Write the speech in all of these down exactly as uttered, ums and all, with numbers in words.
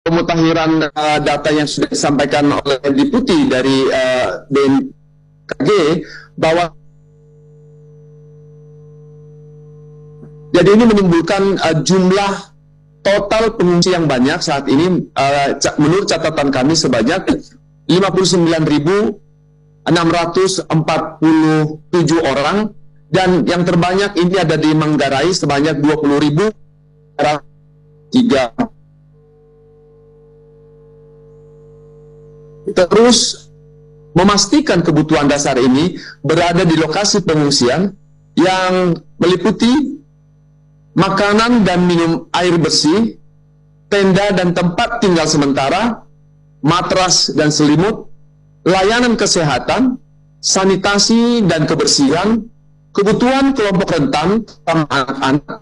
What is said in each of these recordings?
Pemutahiran uh, data yang sudah disampaikan oleh Deputi dari uh, B M K G bahwa jadi ini menimbulkan uh, jumlah total pengungsi yang banyak saat ini uh, menurut catatan kami sebanyak lima puluh sembilan ribu enam ratus empat puluh tujuh orang, dan yang terbanyak ini ada di Manggarai sebanyak dua puluh ribu tiga. Terus memastikan kebutuhan dasar ini berada di lokasi pengungsian yang meliputi makanan dan minum air bersih, tenda dan tempat tinggal sementara, matras dan selimut, layanan kesehatan, sanitasi dan kebersihan, kebutuhan kelompok rentan, anak-anak,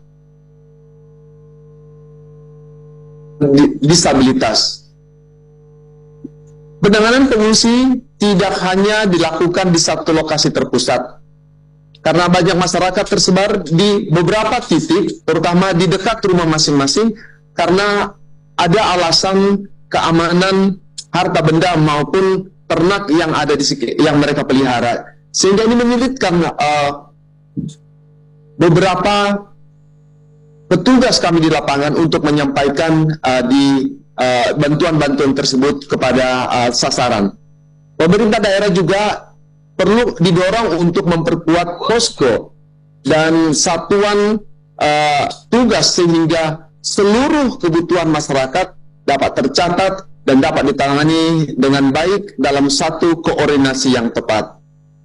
disabilitas. Penanganan pengungsi tidak hanya dilakukan di satu lokasi terpusat, karena banyak masyarakat tersebar di beberapa titik, terutama di dekat rumah masing-masing, karena ada alasan keamanan harta benda maupun ternak yang ada di yang mereka pelihara, sehingga ini menyulitkan uh, beberapa petugas kami di lapangan untuk menyampaikan uh, di bantuan-bantuan uh, tersebut kepada uh, sasaran. Pemerintah daerah juga perlu didorong untuk memperkuat posko dan satuan uh, tugas sehingga seluruh kebutuhan masyarakat dapat tercatat dan dapat ditangani dengan baik dalam satu koordinasi yang tepat.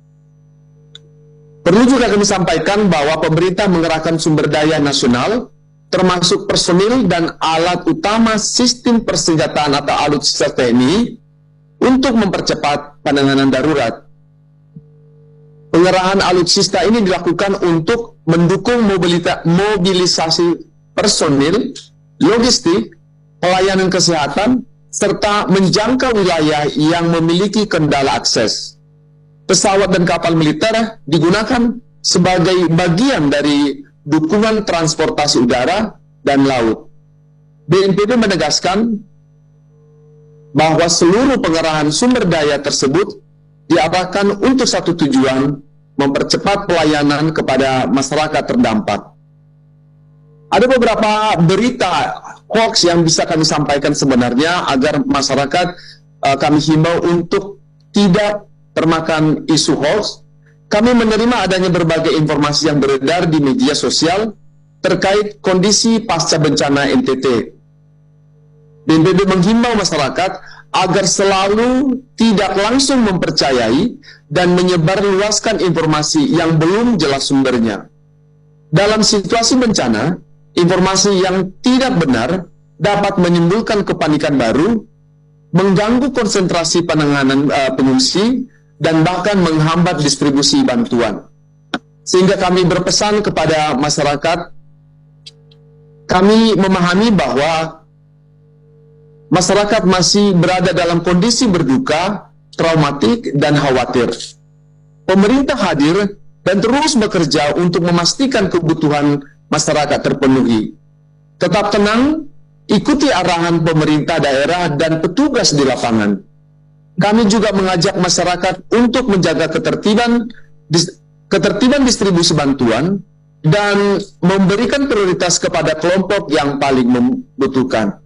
Perlu juga kami sampaikan bahwa pemerintah mengerahkan sumber daya nasional termasuk personil dan alat utama sistem persenjataan atau alutsista T N I untuk mempercepat penanganan darurat. Pengerahan alutsista ini dilakukan untuk mendukung mobilisasi personil, logistik, pelayanan kesehatan, serta menjangkau wilayah yang memiliki kendala akses. Pesawat dan kapal militer digunakan sebagai bagian dari dukungan transportasi udara dan laut. B N P B menegaskan bahwa seluruh pengerahan sumber daya tersebut diarahkan untuk satu tujuan, mempercepat pelayanan kepada masyarakat terdampak. Ada beberapa berita hoax yang bisa kami sampaikan sebenarnya agar masyarakat uh, kami himbau untuk tidak termakan isu hoax. Kami menerima adanya berbagai informasi yang beredar di media sosial terkait kondisi pasca bencana N T T. B N P B menghimbau masyarakat agar selalu tidak langsung mempercayai dan menyebarluaskan informasi yang belum jelas sumbernya. Dalam situasi bencana, informasi yang tidak benar dapat menimbulkan kepanikan baru, mengganggu konsentrasi penanganan uh, pengungsi, dan bahkan menghambat distribusi bantuan. Sehingga kami berpesan kepada masyarakat, kami memahami bahwa masyarakat masih berada dalam kondisi berduka, traumatik, dan khawatir. Pemerintah hadir dan terus bekerja untuk memastikan kebutuhan masyarakat terpenuhi. Tetap tenang, ikuti arahan pemerintah daerah dan petugas di lapangan. Kami juga mengajak masyarakat untuk menjaga ketertiban, dis, ketertiban distribusi bantuan dan memberikan prioritas kepada kelompok yang paling membutuhkan.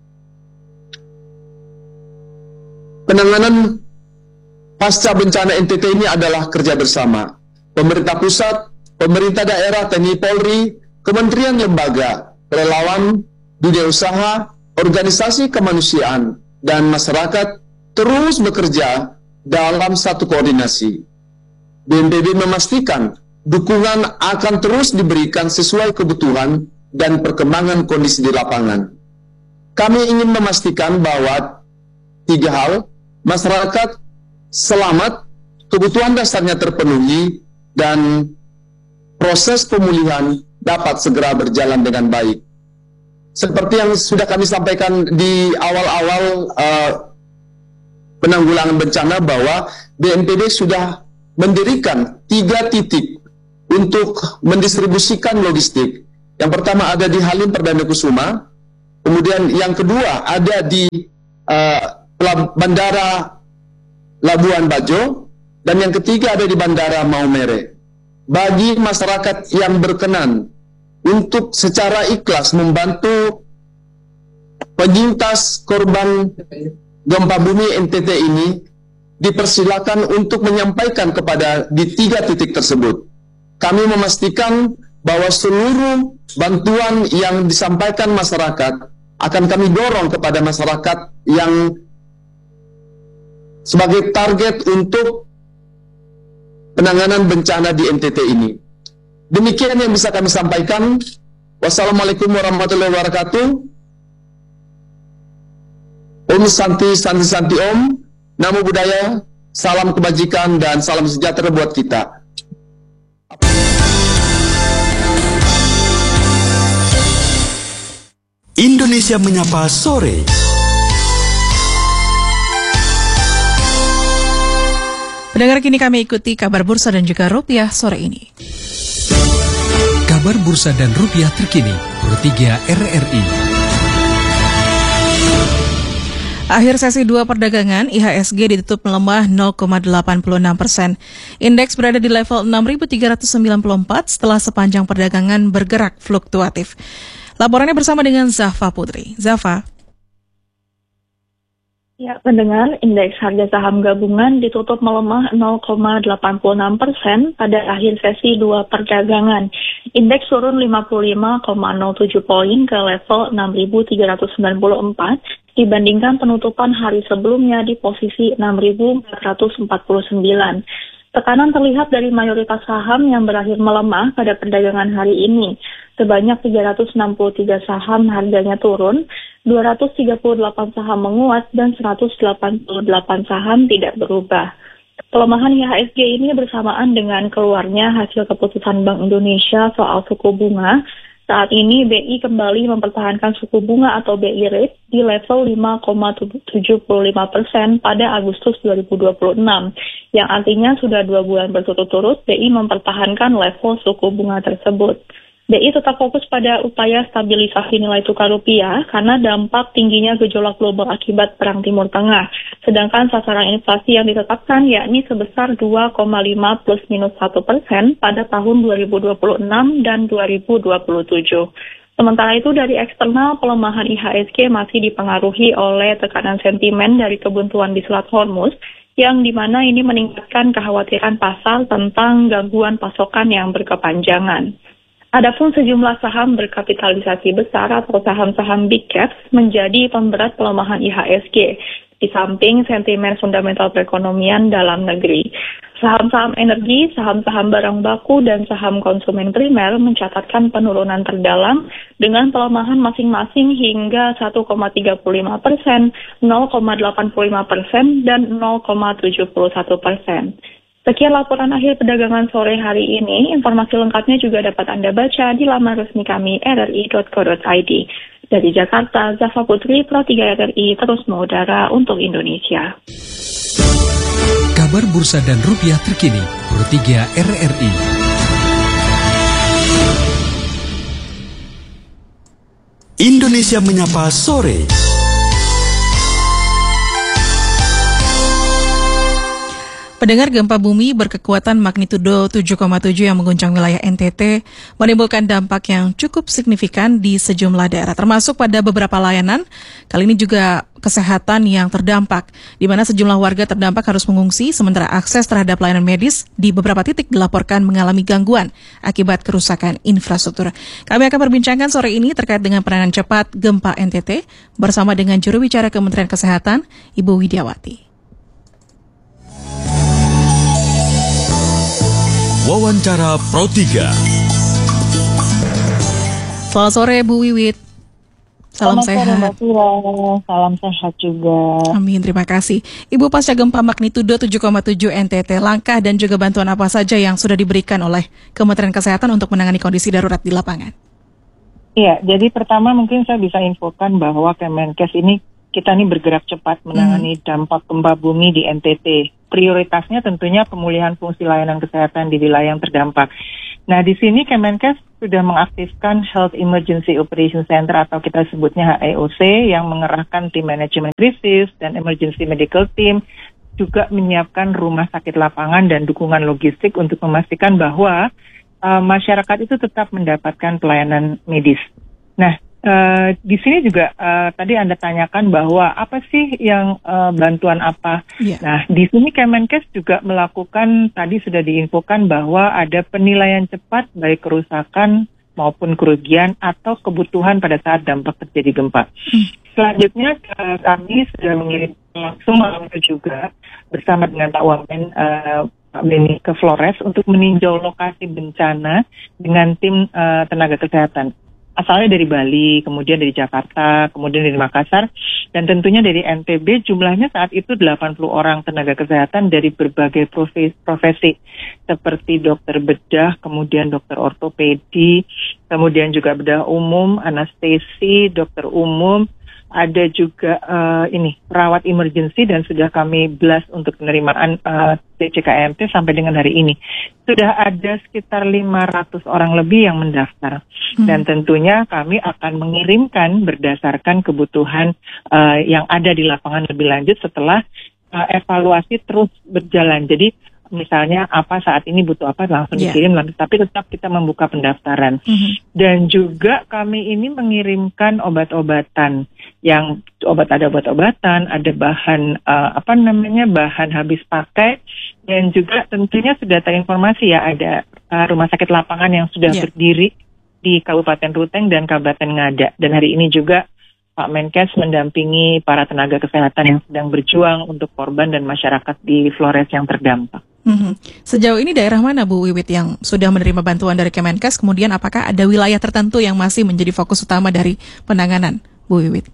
Penanganan pasca bencana N T T ini adalah kerja bersama pemerintah pusat, pemerintah daerah, T N I Polri, kementerian lembaga, relawan, dunia usaha, organisasi kemanusiaan, dan masyarakat terus bekerja dalam satu koordinasi. B N P B memastikan dukungan akan terus diberikan sesuai kebutuhan dan perkembangan kondisi di lapangan. Kami ingin memastikan bahwa tiga hal: masyarakat selamat, kebutuhan dasarnya terpenuhi, dan proses pemulihan dapat segera berjalan dengan baik. Seperti yang sudah kami sampaikan di awal-awal uh, penanggulangan bencana, bahwa B N P B sudah mendirikan tiga titik untuk mendistribusikan logistik. Yang pertama ada di Halim Perdana Kusuma, Kemudian yang kedua ada di uh, Bandara Labuan Bajo, dan yang ketiga ada di Bandara Maumere. Bagi masyarakat yang berkenan untuk secara ikhlas membantu penyintas korban gempa bumi N T T ini, dipersilakan untuk menyampaikan kepada di tiga titik tersebut. Kami memastikan bahwa seluruh bantuan yang disampaikan masyarakat akan kami dorong kepada masyarakat yang sebagai target untuk penanganan bencana di N T T ini. Demikian yang bisa kami sampaikan. Wassalamualaikum warahmatullahi wabarakatuh. Om Santi Santi Santi Om. Namo Buddhaya. Salam kebajikan dan salam sejahtera buat kita. Indonesia Menyapa Sore. Pendengar, kini kami ikuti kabar bursa dan juga rupiah sore ini. Kabar bursa dan rupiah terkini, Pro tiga R R I. Akhir sesi dua perdagangan, I H S G ditutup melemah nol koma delapan enam persen. Indeks berada di level enam ribu tiga ratus sembilan puluh empat setelah sepanjang perdagangan bergerak fluktuatif. Laporannya bersama dengan Zafa Putri. Zafa. Ya, pendengar, indeks harga saham gabungan ditutup melemah nol koma delapan enam persen pada akhir sesi dua perdagangan. Indeks turun lima puluh lima koma nol tujuh poin ke level enam ribu tiga ratus sembilan puluh empat dibandingkan penutupan hari sebelumnya di posisi enam ribu empat ratus empat puluh sembilan. Tekanan terlihat dari mayoritas saham yang berakhir melemah pada perdagangan hari ini. Sebanyak tiga ratus enam puluh tiga saham harganya turun, dua ratus tiga puluh delapan saham menguat, dan seratus delapan puluh delapan saham tidak berubah. Pelemahan I H S G ini bersamaan dengan keluarnya hasil keputusan Bank Indonesia soal suku bunga. Saat ini B I kembali mempertahankan suku bunga atau B I rate di level lima koma tujuh lima persen pada Agustus dua ribu dua puluh enam, yang artinya sudah dua bulan berturut-turut B I mempertahankan level suku bunga tersebut. B I tetap fokus pada upaya stabilisasi nilai tukar rupiah karena dampak tingginya gejolak global akibat Perang Timur Tengah. Sedangkan sasaran inflasi yang ditetapkan yakni sebesar dua koma lima plus minus satu persen pada tahun dua ribu dua puluh enam dan dua ribu dua puluh tujuh. Sementara itu dari eksternal, pelemahan I H S G masih dipengaruhi oleh tekanan sentimen dari kebuntuan di Selat Hormuz, yang dimana ini meningkatkan kekhawatiran pasar tentang gangguan pasokan yang berkepanjangan. Adapun sejumlah saham berkapitalisasi besar atau saham-saham big caps menjadi pemberat pelemahan I H S G, di samping sentimen fundamental perekonomian dalam negeri. Saham-saham energi, saham-saham barang baku, dan saham konsumen primer mencatatkan penurunan terdalam dengan pelemahan masing-masing hingga satu koma tiga lima persen, nol koma delapan lima persen, dan nol koma tujuh satu persen. Sekian laporan akhir perdagangan sore hari ini. Informasi lengkapnya juga dapat Anda baca di laman resmi kami r r i dot co dot i d. Dari Jakarta, Zafa Putri, Pro tiga R R I, terus mengudara untuk Indonesia. Kabar bursa dan rupiah terkini, Pro tiga R R I. Indonesia Menyapa Sore. Pendengar, gempa bumi berkekuatan magnitudo tujuh koma tujuh yang mengguncang wilayah N T T menimbulkan dampak yang cukup signifikan di sejumlah daerah, termasuk pada beberapa layanan. Kali ini juga kesehatan yang terdampak, di mana sejumlah warga terdampak harus mengungsi, sementara akses terhadap layanan medis di beberapa titik dilaporkan mengalami gangguan akibat kerusakan infrastruktur. Kami akan perbincangkan sore ini terkait dengan penanganan cepat gempa N T T bersama dengan juru bicara Kementerian Kesehatan, Ibu Widiawati. Wawancara Pro tiga. Selamat sore Bu Wiwit. Salam Selamat sehat. sore Mbak Tia. Salam sehat juga. Amin, terima kasih. Ibu, pasca gempa magnitudo tujuh koma tujuh N T T, langkah dan juga bantuan apa saja yang sudah diberikan oleh Kementerian Kesehatan untuk menangani kondisi darurat di lapangan? Iya, jadi pertama mungkin saya bisa infokan bahwa Kemenkes ini kita ini bergerak cepat menangani dampak gempa bumi di N T T. Prioritasnya tentunya pemulihan fungsi layanan kesehatan di wilayah yang terdampak. Nah, di sini Kemenkes sudah mengaktifkan Health Emergency Operation Center atau kita sebutnya H E O C yang mengerahkan tim manajemen krisis dan emergency medical team, juga menyiapkan rumah sakit lapangan dan dukungan logistik untuk memastikan bahwa uh, masyarakat itu tetap mendapatkan pelayanan medis. Nah, uh, di sini juga uh, tadi Anda tanyakan bahwa apa sih yang uh, bantuan apa? Yeah. Nah, di sini Kemenkes juga melakukan, tadi sudah diinfokan bahwa ada penilaian cepat baik kerusakan maupun kerugian atau kebutuhan pada saat dampak terjadi gempa. Hmm. Selanjutnya uh, kami sudah mengirim langsung juga bersama dengan Pak Wamen uh, Pak Beni ke Flores untuk meninjau lokasi bencana dengan tim uh, tenaga kesehatan. Asalnya dari Bali, kemudian dari Jakarta, kemudian dari Makassar, dan tentunya dari N T B. Jumlahnya saat itu delapan puluh orang tenaga kesehatan dari berbagai profesi, profesi seperti dokter bedah, kemudian dokter ortopedi, kemudian juga bedah umum, anestesi, dokter umum, ada juga uh, ini perawat emergency, dan sudah kami blast untuk penerimaan uh, D C K M T sampai dengan hari ini. Sudah ada sekitar lima ratus orang lebih yang mendaftar. Hmm. Dan tentunya kami akan mengirimkan berdasarkan kebutuhan uh, yang ada di lapangan lebih lanjut setelah uh, evaluasi terus berjalan. Jadi misalnya apa saat ini butuh apa langsung yeah. dikirim, tapi tetap kita membuka pendaftaran. Mm-hmm. Dan juga kami ini mengirimkan obat-obatan, yang obat ada obat-obatan, ada bahan uh, apa namanya bahan habis pakai, dan juga tentunya sudah terinformasi ya ada uh, rumah sakit lapangan yang sudah yeah. berdiri di Kabupaten Ruteng dan Kabupaten Ngada. Dan hari ini juga Pak Menkes mendampingi para tenaga kesehatan yang sedang berjuang untuk korban dan masyarakat di Flores yang terdampak. Mm-hmm. Sejauh ini daerah mana Bu Wiwit yang sudah menerima bantuan dari Kemenkes? Kemudian apakah ada wilayah tertentu yang masih menjadi fokus utama dari penanganan, Bu Wiwit?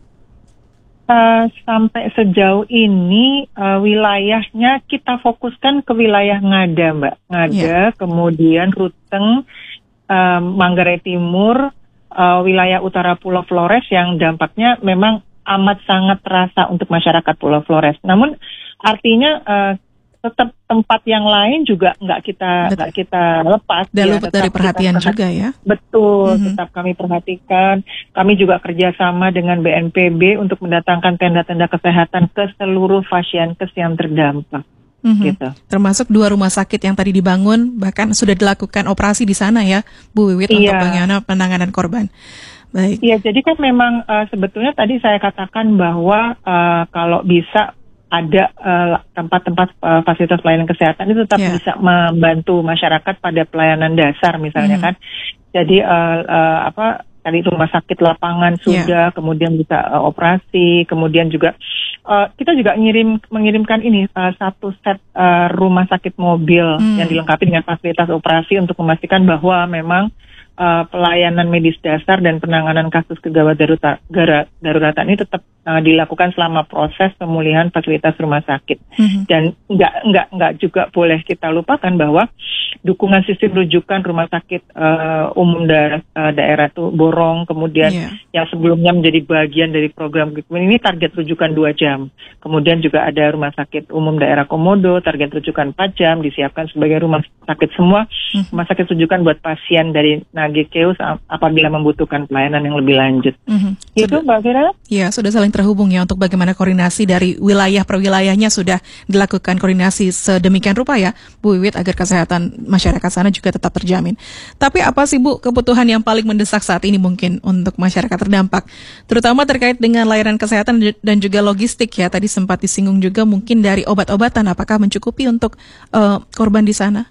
Uh, sampai sejauh ini uh, wilayahnya kita fokuskan ke wilayah Ngada, Mbak. Ngada, yeah. kemudian Ruteng, uh, Manggarai Timur, uh, wilayah utara Pulau Flores yang dampaknya memang amat sangat terasa untuk masyarakat Pulau Flores. Namun artinya uh, tetap tempat yang lain juga nggak kita nggak kita lepas. Dan luput dari perhatian juga ya. Betul, mm-hmm. tetap kami perhatikan. Kami juga kerjasama dengan B N P B untuk mendatangkan tenda-tenda kesehatan ke seluruh pasienkes yang terdampak. Mm-hmm. Gitu. Termasuk dua rumah sakit yang tadi dibangun, bahkan sudah dilakukan operasi di sana ya, Bu Wiwit, iya. untuk bagaimana penanganan korban. Baik. Iya, jadi kan memang uh, sebetulnya tadi saya katakan bahwa uh, kalau bisa ada uh, tempat-tempat uh, fasilitas pelayanan kesehatan itu tetap yeah. bisa membantu masyarakat pada pelayanan dasar misalnya mm. kan. Jadi uh, uh, apa tadi rumah sakit lapangan sudah, yeah. kemudian bisa uh, operasi, kemudian juga uh, kita juga ngirim mengirimkan ini uh, satu set uh, rumah sakit mobil mm. yang dilengkapi dengan fasilitas operasi untuk memastikan bahwa memang Uh, pelayanan medis dasar dan penanganan kasus kegawat darurat, daruratan ini tetap uh, dilakukan selama proses pemulihan fasilitas rumah sakit. Mm-hmm. Dan nggak nggak nggak juga boleh kita lupakan bahwa dukungan sistem rujukan rumah sakit uh, umum da- uh, daerah itu Borong, kemudian yeah. yang sebelumnya menjadi bagian dari program ini target rujukan dua jam. Kemudian juga ada rumah sakit umum daerah Komodo, target rujukan empat jam, disiapkan sebagai rumah sakit semua, mm-hmm. rumah sakit rujukan buat pasien dari G K U apabila membutuhkan pelayanan yang lebih lanjut. Mm-hmm. Itu Mbak Fira? Ya, sudah saling terhubung ya untuk bagaimana koordinasi dari wilayah per wilayahnya sudah dilakukan koordinasi sedemikian rupa ya, Bu Wiwit, agar kesehatan masyarakat sana juga tetap terjamin. Tapi apa sih Bu kebutuhan yang paling mendesak saat ini mungkin untuk masyarakat terdampak, terutama terkait dengan layanan kesehatan dan juga logistik ya, tadi sempat disinggung juga mungkin dari obat-obatan, apakah mencukupi untuk uh, korban di sana?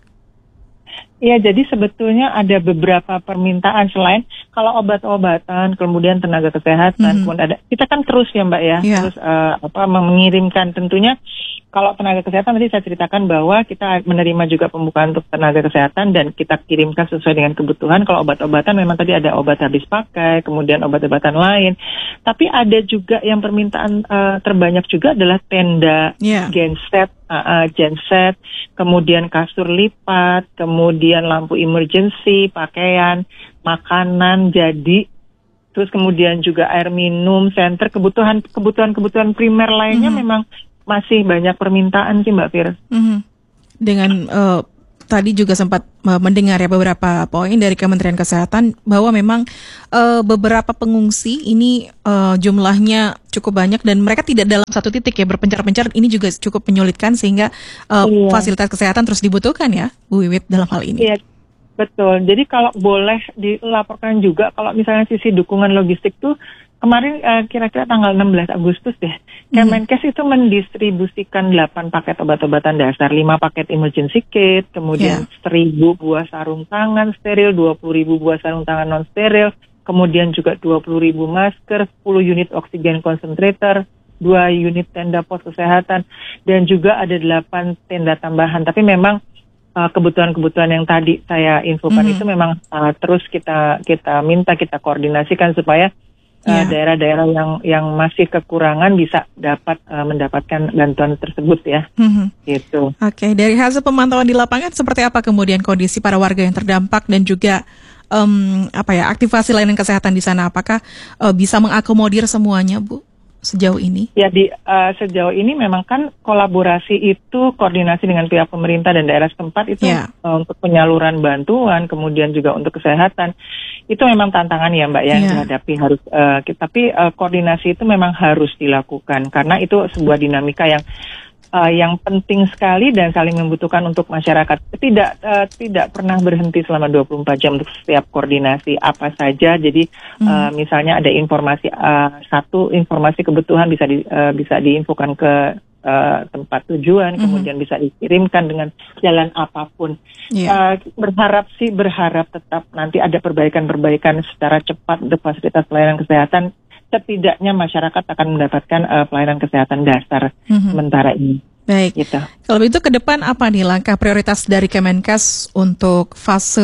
Ya, jadi sebetulnya ada beberapa permintaan selain kalau obat-obatan, kemudian tenaga kesehatan, mm-hmm. kemudian ada kita kan terus ya Mbak ya, yeah. terus uh, apa mengirimkan tentunya. Kalau tenaga kesehatan tadi saya ceritakan bahwa kita menerima juga pembukaan untuk tenaga kesehatan dan kita kirimkan sesuai dengan kebutuhan. Kalau obat-obatan memang tadi ada obat habis pakai, kemudian obat-obatan lain. Tapi ada juga yang permintaan uh, terbanyak juga adalah tenda, yeah. genset, uh, uh, genset, kemudian kasur lipat, kemudian lampu emergency, pakaian, makanan. Jadi terus kemudian juga air minum, senter, kebutuhan kebutuhan kebutuhan primer lainnya mm-hmm. memang masih banyak permintaan sih Mbak Fir. Mm-hmm. Dengan uh, tadi juga sempat uh, mendengar ya beberapa poin dari Kementerian Kesehatan bahwa memang uh, beberapa pengungsi ini uh, jumlahnya cukup banyak dan mereka tidak dalam satu titik ya, berpencar-pencar. Ini juga cukup menyulitkan sehingga uh, iya. fasilitas kesehatan terus dibutuhkan ya Bu Wiwit dalam hal ini. Iya. Betul, jadi kalau boleh dilaporkan juga kalau misalnya sisi dukungan logistik tuh kemarin uh, kira-kira tanggal enam belas Agustus deh, Kemenkes hmm. itu mendistribusikan delapan paket obat-obatan dasar, lima paket emergency kit, kemudian yeah. seribu buah sarung tangan steril, dua puluh ribu buah sarung tangan non steril, kemudian juga dua puluh ribu masker, sepuluh unit oksigen concentrator, dua unit tenda pos kesehatan, dan juga ada delapan tenda tambahan. Tapi memang kebutuhan-kebutuhan yang tadi saya infokan mm-hmm. itu memang uh, terus kita kita minta kita koordinasikan supaya uh, yeah. daerah-daerah yang yang masih kekurangan bisa dapat uh, mendapatkan bantuan tersebut ya. Mm-hmm. Gitu. Oke, okay. Dari hasil pemantauan di lapangan seperti apa kemudian kondisi para warga yang terdampak dan juga um, apa ya aktivasi layanan kesehatan di sana? Apakah uh, bisa mengakomodir semuanya, Bu? Sejauh ini? Ya di uh, sejauh ini memang kan kolaborasi itu koordinasi dengan pihak pemerintah dan daerah setempat itu yeah. uh, untuk penyaluran bantuan, kemudian juga untuk kesehatan itu memang tantangan ya Mbak yang yeah. dihadapi harus. Uh, tapi uh, koordinasi itu memang harus dilakukan karena itu sebuah dinamika yang Uh, yang penting sekali dan saling membutuhkan untuk masyarakat. Tidak uh, tidak pernah berhenti selama dua puluh empat jam untuk setiap koordinasi apa saja. Jadi hmm. uh, misalnya ada informasi uh, satu informasi kebutuhan bisa di, uh, bisa diinfokan ke uh, tempat tujuan, hmm. kemudian bisa dikirimkan dengan jalan apapun. Yeah. Uh, berharap sih berharap tetap nanti ada perbaikan-perbaikan secara cepat untuk fasilitas pelayanan kesehatan. Setidaknya masyarakat akan mendapatkan uh, pelayanan kesehatan dasar mm-hmm. sementara ini. Baik. Gitu. Kalau begitu ke depan apa nih langkah prioritas dari Kemenkes untuk fase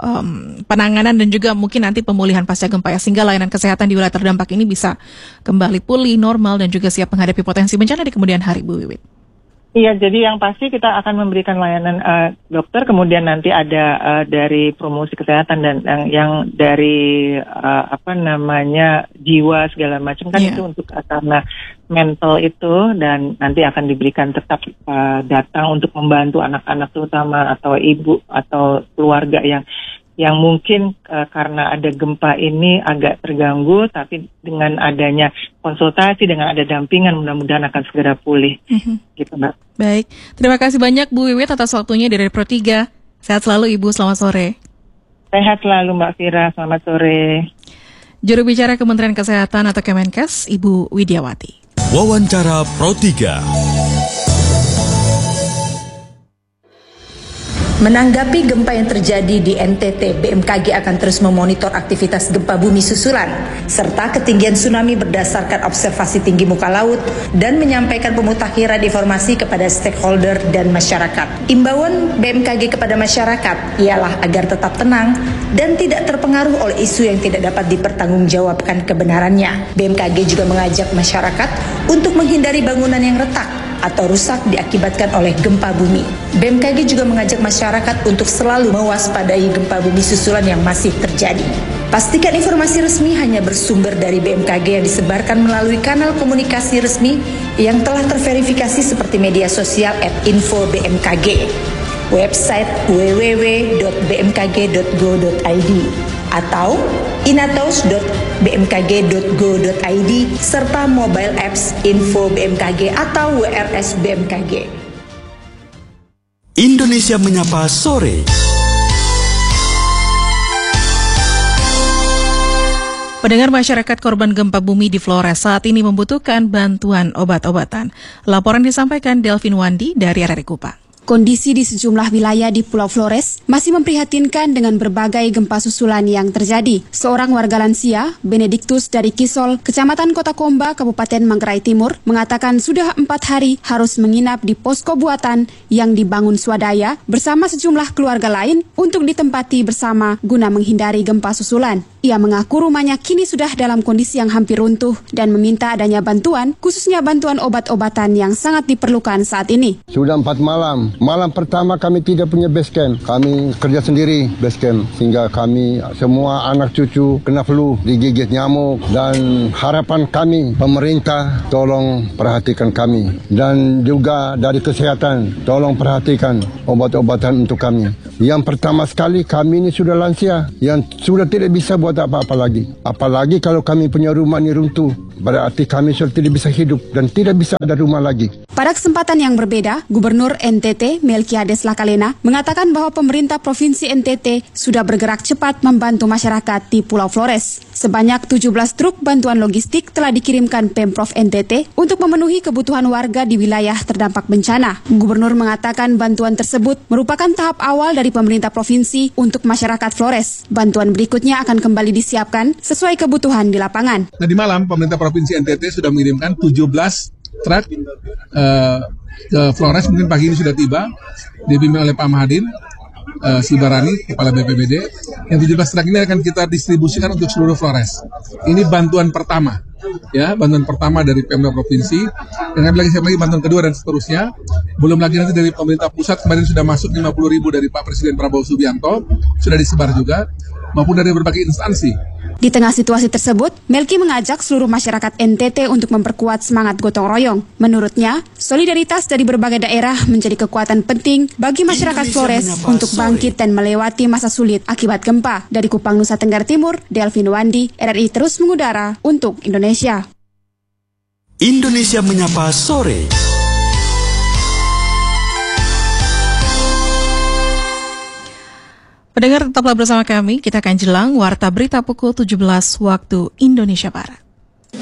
um, penanganan dan juga mungkin nanti pemulihan pasca gempa ya, sehingga layanan kesehatan di wilayah terdampak ini bisa kembali pulih normal dan juga siap menghadapi potensi bencana di kemudian hari, Bu Wiwit? Iya, jadi yang pasti kita akan memberikan layanan uh, dokter, kemudian nanti ada uh, dari promosi kesehatan dan yang, yang dari uh, apa namanya jiwa segala macam kan yeah. itu untuk uh, karena mental itu dan nanti akan diberikan tetap uh, datang untuk membantu anak-anak terutama atau ibu atau keluarga yang yang mungkin uh, karena ada gempa ini agak terganggu, tapi dengan adanya konsultasi, dengan ada dampingan, mudah-mudahan akan segera pulih. Mm-hmm. Gitu, Mbak. Baik, terima kasih banyak Bu Wiwit atas waktunya dari Pro tiga. Sehat selalu Ibu, selamat sore. Sehat selalu Mbak Fira, selamat sore. Juru bicara Kementerian Kesehatan atau Kemenkes, Ibu Widiawati. Wawancara Pro tiga. Menanggapi gempa yang terjadi di N T T, B M K G akan terus memonitor aktivitas gempa bumi susulan serta ketinggian tsunami berdasarkan observasi tinggi muka laut dan menyampaikan pemutakhiran informasi kepada stakeholder dan masyarakat. Imbauan B M K G kepada masyarakat ialah agar tetap tenang dan tidak terpengaruh oleh isu yang tidak dapat dipertanggungjawabkan kebenarannya. B M K G juga mengajak masyarakat untuk menghindari bangunan yang retak atau rusak diakibatkan oleh gempa bumi. B M K G juga mengajak masyarakat untuk selalu mewaspadai gempa bumi susulan yang masih terjadi. Pastikan informasi resmi hanya bersumber dari B M K G yang disebarkan melalui kanal komunikasi resmi yang telah terverifikasi seperti media sosial at info B M K G, website w w w dot b m k g dot go dot i d atau inatos dot b m k g dot go dot i d serta mobile apps Info B M K G atau W R S B M K G. Indonesia Menyapa Sore. Pendengar, masyarakat korban gempa bumi di Flores saat ini membutuhkan bantuan obat-obatan. Laporan disampaikan Delvin Wandi dari R R I Kupang. Kondisi di sejumlah wilayah di Pulau Flores masih memprihatinkan dengan berbagai gempa susulan yang terjadi. Seorang warga lansia, Benediktus dari Kisol, Kecamatan Kota Komba, Kabupaten Manggarai Timur, mengatakan sudah empat hari harus menginap di posko buatan yang dibangun swadaya bersama sejumlah keluarga lain untuk ditempati bersama guna menghindari gempa susulan. Ia mengaku rumahnya kini sudah dalam kondisi yang hampir runtuh dan meminta adanya bantuan, khususnya bantuan obat-obatan yang sangat diperlukan saat ini. Sudah empat malam Malam pertama kami tidak punya base camp. Kami kerja sendiri base camp. Sehingga kami semua anak cucu kena flu, digigit nyamuk. Dan harapan kami, pemerintah tolong perhatikan kami. Dan juga dari kesehatan, tolong perhatikan obat-obatan untuk kami. Yang pertama sekali, kami ini sudah lansia. Yang sudah tidak bisa buat apa-apa lagi. Apalagi kalau kami punya rumah ini runtuh. Berarti kami sudah tidak bisa hidup dan tidak bisa ada rumah lagi. Pada kesempatan yang berbeda, Gubernur N T T Melkiades Lakalena mengatakan bahwa pemerintah Provinsi N T T sudah bergerak cepat membantu masyarakat di Pulau Flores. Sebanyak tujuh belas truk bantuan logistik telah dikirimkan Pemprov N T T untuk memenuhi kebutuhan warga di wilayah terdampak bencana. Gubernur mengatakan bantuan tersebut merupakan tahap awal dari pemerintah provinsi untuk masyarakat Flores. Bantuan berikutnya akan kembali disiapkan sesuai kebutuhan di lapangan. Nah, di malam pemerintah Provinsi N T T sudah mengirimkan tujuh belas truk uh, ke Flores. Mungkin pagi ini sudah tiba, dipimpin oleh Pak Mahadin uh, Sibarani, Kepala B P B D. Yang tujuh belas truk ini akan kita distribusikan untuk seluruh Flores. Ini bantuan pertama, ya, bantuan pertama dari Pemda Provinsi. Dan lagi siapa lagi bantuan kedua dan seterusnya. Belum lagi nanti dari pemerintah pusat, kemarin sudah masuk lima puluh ribu dari Pak Presiden Prabowo Subianto, sudah disebar juga, maupun dari berbagai instansi. Di tengah situasi tersebut, Melki mengajak seluruh masyarakat N T T untuk memperkuat semangat gotong royong. Menurutnya, solidaritas dari berbagai daerah menjadi kekuatan penting bagi masyarakat Flores untuk bangkit dan melewati masa sulit akibat gempa. Dari Kupang, Nusa Tenggara Timur, Delvin Wandi, R R I terus mengudara untuk Indonesia. Indonesia Menyapa Sore. Pendengar tetaplah bersama kami, kita akan jelang Warta Berita pukul tujuh belas waktu Indonesia Barat.